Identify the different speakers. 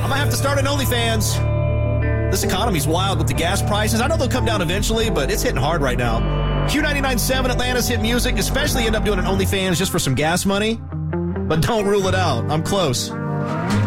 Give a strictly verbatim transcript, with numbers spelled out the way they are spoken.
Speaker 1: might have to start an OnlyFans. This economy's wild with the gas prices. I know they'll come down eventually, but it's hitting hard right now. Q ninety-nine point seven, Atlanta's hit music, especially end up doing an OnlyFans just for some gas money. But don't rule it out. I'm close.